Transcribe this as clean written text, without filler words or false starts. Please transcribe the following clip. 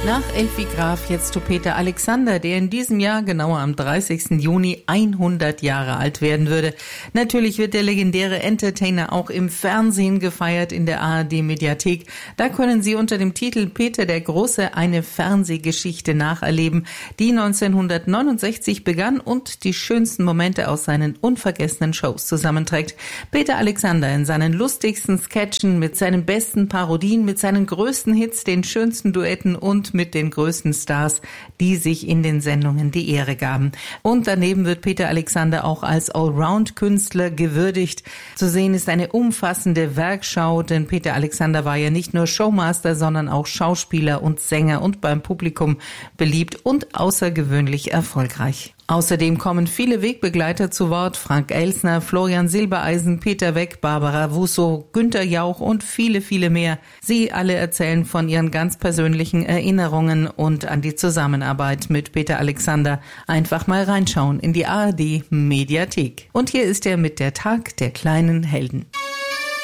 Nach Elfi Graf jetzt zu Peter Alexander, der in diesem Jahr, genauer am 30. Juni, 100 Jahre alt werden würde. Natürlich wird der legendäre Entertainer auch im Fernsehen gefeiert in der ARD-Mediathek. Da können Sie unter dem Titel Peter der Große eine Fernsehgeschichte nacherleben, die 1969 begann und die schönsten Momente aus seinen unvergessenen Shows zusammenträgt. Peter Alexander in seinen lustigsten Sketchen, mit seinen besten Parodien, mit seinen größten Hits, den schönsten Duetten und mit den größten Stars, die sich in den Sendungen die Ehre gaben. Und daneben wird Peter Alexander auch als Allround-Künstler gewürdigt. Zu sehen ist eine umfassende Werkschau, denn Peter Alexander war ja nicht nur Showmaster, sondern auch Schauspieler und Sänger und beim Publikum beliebt und außergewöhnlich erfolgreich. Außerdem kommen viele Wegbegleiter zu Wort: Frank Elsner, Florian Silbereisen, Peter Weck, Barbara Wusso, Günter Jauch und viele, viele mehr. Sie alle erzählen von ihren ganz persönlichen Erinnerungen und an die Zusammenarbeit mit Peter Alexander. Einfach mal reinschauen in die ARD Mediathek. Und hier ist er mit der Tag der kleinen Helden.